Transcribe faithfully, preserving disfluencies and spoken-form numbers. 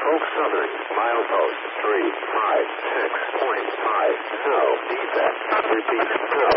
Norfolk Southern, milepost three five six point five. No defect. Repeat, no